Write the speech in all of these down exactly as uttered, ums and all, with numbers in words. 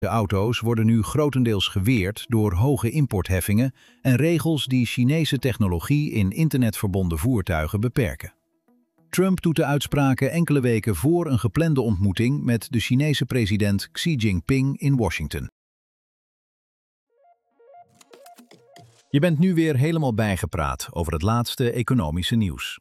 De auto's worden nu grotendeels geweerd door hoge importheffingen en regels die Chinese technologie in internetverbonden voertuigen beperken. Trump doet de uitspraken enkele weken voor een geplande ontmoeting met de Chinese president Xi Jinping in Washington. Je bent nu weer helemaal bijgepraat over het laatste economische nieuws.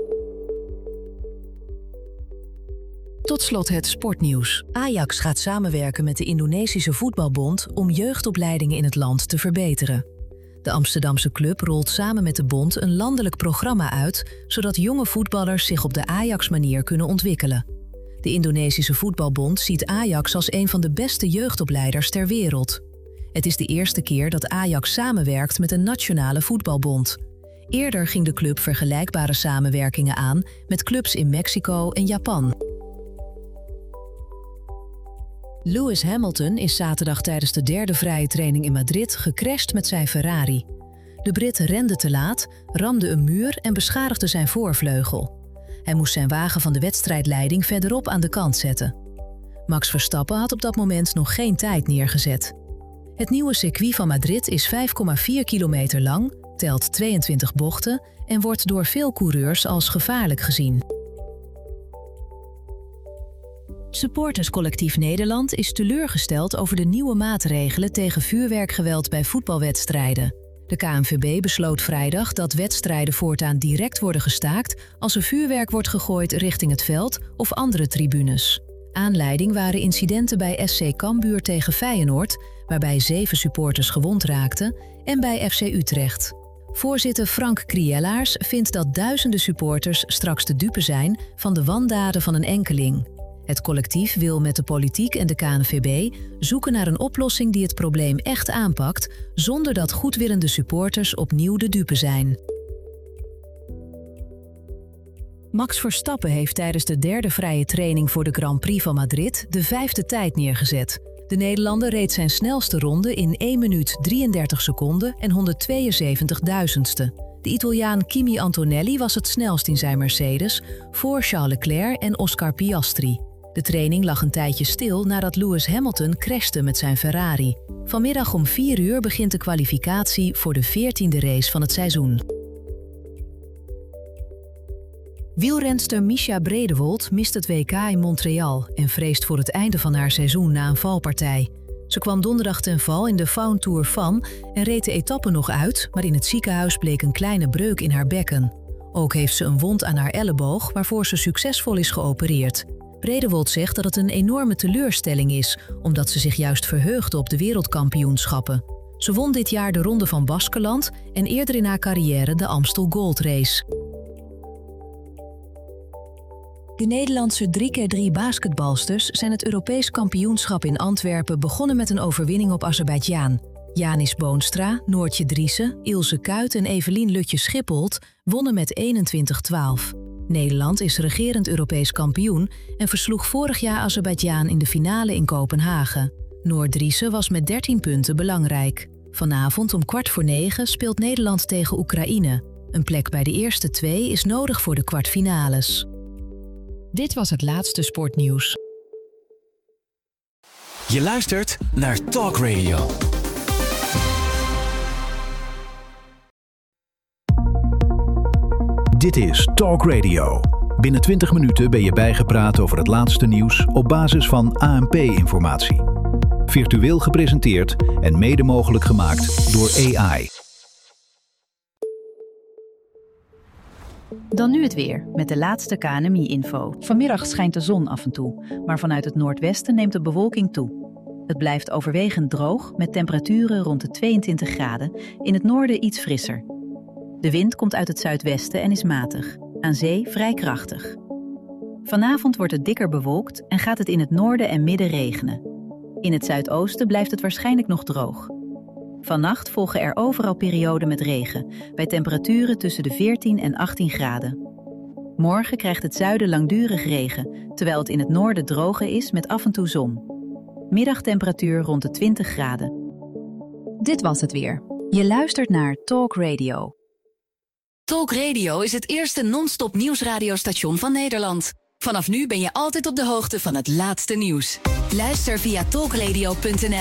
Tot slot het sportnieuws. Ajax gaat samenwerken met de Indonesische Voetbalbond om jeugdopleidingen in het land te verbeteren. De Amsterdamse club rolt samen met de bond een landelijk programma uit, zodat jonge voetballers zich op de Ajax-manier kunnen ontwikkelen. De Indonesische Voetbalbond ziet Ajax als een van de beste jeugdopleiders ter wereld. Het is de eerste keer dat Ajax samenwerkt met een nationale voetbalbond. Eerder ging de club vergelijkbare samenwerkingen aan met clubs in Mexico en Japan. Lewis Hamilton is zaterdag tijdens de derde vrije training in Madrid gecrashed met zijn Ferrari. De Brit rende te laat, ramde een muur en beschadigde zijn voorvleugel. Hij moest zijn wagen van de wedstrijdleiding verderop aan de kant zetten. Max Verstappen had op dat moment nog geen tijd neergezet. Het nieuwe circuit van Madrid is vijf komma vier kilometer lang, telt tweeëntwintig bochten en wordt door veel coureurs als gevaarlijk gezien. Supporterscollectief Nederland is teleurgesteld over de nieuwe maatregelen tegen vuurwerkgeweld bij voetbalwedstrijden. De K N V B besloot vrijdag dat wedstrijden voortaan direct worden gestaakt als er vuurwerk wordt gegooid richting het veld of andere tribunes. Aanleiding waren incidenten bij S C Cambuur tegen Feyenoord, waarbij zeven supporters gewond raakten, en bij F C Utrecht. Voorzitter Frank Kriellaars vindt dat duizenden supporters straks de dupe zijn van de wandaden van een enkeling. Het collectief wil met de politiek en de K N V B zoeken naar een oplossing die het probleem echt aanpakt, zonder dat goedwillende supporters opnieuw de dupe zijn. Max Verstappen heeft tijdens de derde vrije training voor de Grand Prix van Madrid de vijfde tijd neergezet. De Nederlander reed zijn snelste ronde in één minuut drieëndertig seconden en honderdtweeënzeventig duizendste. De Italiaan Kimi Antonelli was het snelst in zijn Mercedes, voor Charles Leclerc en Oscar Piastri. De training lag een tijdje stil nadat Lewis Hamilton crashte met zijn Ferrari. Vanmiddag om vier uur begint de kwalificatie voor de veertiende race van het seizoen. Wielrenster Mischa Bredewold mist het W K in Montreal en vreest voor het einde van haar seizoen na een valpartij. Ze kwam donderdag ten val in de Faun Tour van en reed de etappe nog uit, maar in het ziekenhuis bleek een kleine breuk in haar bekken. Ook heeft ze een wond aan haar elleboog, waarvoor ze succesvol is geopereerd. Bredewold zegt dat het een enorme teleurstelling is, omdat ze zich juist verheugde op de wereldkampioenschappen. Ze won dit jaar de Ronde van Baskeland en eerder in haar carrière de Amstel Gold Race. De Nederlandse drie keer drie basketbalsters zijn het Europees kampioenschap in Antwerpen begonnen met een overwinning op Azerbeidzjan. Janis Boonstra, Noortje Driessen, Ilse Kuyt en Evelien Lutje-Schipholt wonnen met eenentwintig twaalf. Nederland is regerend Europees kampioen en versloeg vorig jaar Azerbeidzjan in de finale in Kopenhagen. Noord Driessen was met dertien punten belangrijk. Vanavond om kwart voor negen speelt Nederland tegen Oekraïne. Een plek bij de eerste twee is nodig voor de kwartfinales. Dit was het laatste sportnieuws. Je luistert naar Talk Radio. Dit is Talk Radio. Binnen twintig minuten ben je bijgepraat over het laatste nieuws op basis van A N P-informatie. Virtueel gepresenteerd en mede mogelijk gemaakt door A I. Dan nu het weer, met de laatste K N M I-info. Vanmiddag schijnt de zon af en toe, maar vanuit het noordwesten neemt de bewolking toe. Het blijft overwegend droog, met temperaturen rond de tweeëntwintig graden, in het noorden iets frisser. De wind komt uit het zuidwesten en is matig, aan zee vrij krachtig. Vanavond wordt het dikker bewolkt en gaat het in het noorden en midden regenen. In het zuidoosten blijft het waarschijnlijk nog droog. Vannacht volgen er overal perioden met regen, bij temperaturen tussen de veertien en achttien graden. Morgen krijgt het zuiden langdurig regen, terwijl het in het noorden droger is met af en toe zon. Middagtemperatuur rond de twintig graden. Dit was het weer. Je luistert naar Talk Radio. Talk Radio is het eerste non-stop nieuwsradiostation van Nederland. Vanaf nu ben je altijd op de hoogte van het laatste nieuws. Luister via talkradio punt n l.